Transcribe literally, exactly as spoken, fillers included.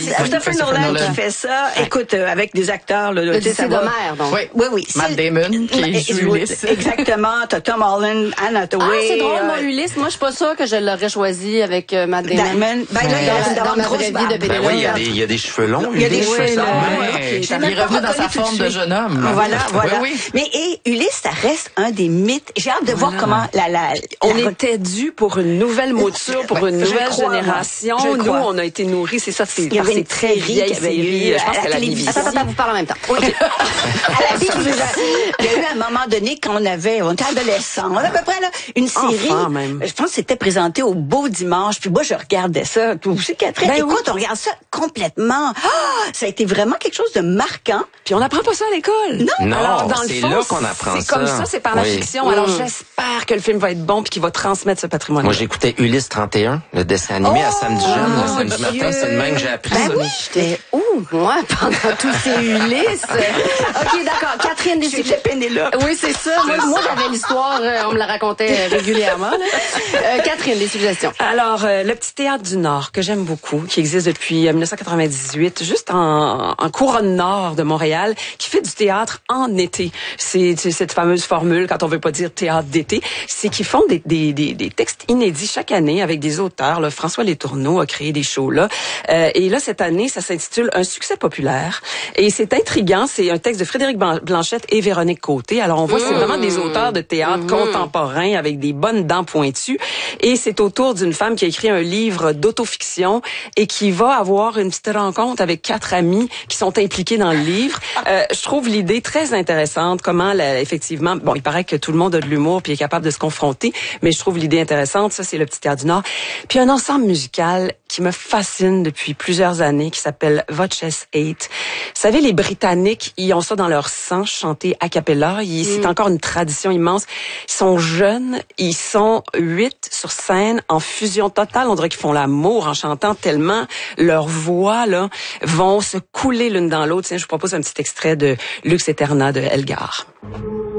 c'est Christopher Nolan qui fait ça. Écoute, euh, avec des acteurs, là, le tu sais, ça va. d'Homère, donc. Oui, oui, oui. Matt Damon, qui joue Ulysse. Exactement. T'as Tom Holland, Anne Hathaway. Ah, c'est drôle, euh, moi, Ulysse. Moi, je suis pas sûre que je l'aurais choisi avec euh, Matt Damon. Damon. Ben là, il a Dans, dans ma vraie vie de Ben Pénélope. oui, il y a des, il y a des cheveux longs. Il y a des Ulysse. cheveux longs. Ouais, Ouais, il j'ai est même pas revenu dans sa reconnu tout forme de de suite. jeune homme. Voilà, voilà. Oui, oui. Mais et Ulysse, ça reste un des mythes. J'ai hâte de voir comment la la. On la... était dû pour une nouvelle mouture, pour Ouais, une je nouvelle crois, moi. génération. Je Nous, crois. on a été nourris, c'est ça, c'est Il y par avait ces une très série vieilles qui avait eu séries. Je à pense la que la télévision. télévision. Attends, attends, vous parlez en même temps. OK. À la télévision, il y a eu un moment donné quand on avait, on était adolescents, on avait à peu près là, une série. Enfant, même. Je pense que c'était présenté au Beau Dimanche. Puis moi, je regardais ça. Toi aussi, Catherine. Ben Écoute, oui. on regarde ça complètement. Ah, ça a été vraiment quelque chose de marquant. Puis on n'apprend pas ça à l'école. Non. Non, Alors, dans le c'est fond, là qu'on apprend c'est ça. comme ça, c'est par la Oui. fiction. Alors, j'espère que le film va être bon puis qu'il va transmettre ce patrimoine. Moi, j'écoutais Ulysse trente et un, le dessin animé à samedi jeune, mon le samedi Dieu. matin. C'est de même que j'ai appris Ben ça. oui, j'étais où, moi, pendant tous ces Ulysse? OK, d'accord. Catherine des J'étais Pénélope. Oui, c'est ça. Moi, moi j'avais l'histoire, euh, on me la racontait euh, régulièrement. Là. Euh, Catherine, des suggestions. Alors, euh, le Petit Théâtre du Nord, que j'aime beaucoup, qui existe depuis euh, dix-neuf cent quatre-vingt-dix-huit, juste en, en couronne nord de Montréal, qui fait du théâtre en été. C'est c'est cette fameuse formule, quand on veut pas dire théâtre d'été, c'est qu'ils font des, des, des, des textes inédits chaque année avec des auteurs. Là. François Letourneau a créé des shows là. Euh, et là, cette année, ça s'intitule Un succès populaire. Et c'est intriguant. C'est un texte de Frédéric Blanchette et Véronique Côté. Alors, on voit, c'est vraiment des auteurs de théâtre contemporains avec des bonnes dents pointues. Et c'est autour d'une femme qui a écrit un livre d'autofiction et qui va avoir une petite rencontre avec quatre amis qui sont impliqués dans le livre. Euh, je trouve l'idée très intéressante. Comment, la, effectivement, bon, il paraît que tout le monde a de l'humour puis est capable de se confronter, mais je trouve l'idée intéressante. Ça, c'est le Petit Théâtre du Nord. Puis un ensemble musical qui me fascine depuis plusieurs années, qui s'appelle Voces Eight. Vous savez, les Britanniques, ils ont ça dans leur sang, chanter a cappella. Ils, mm. C'est encore une tradition immense. Ils sont jeunes, ils sont huit sur scène, en fusion totale. On dirait qu'ils font l'amour en chantant tellement leurs voix là vont se couler l'une dans l'autre. Tiens, je vous propose un petit extrait de Lux Eterna de Elgar.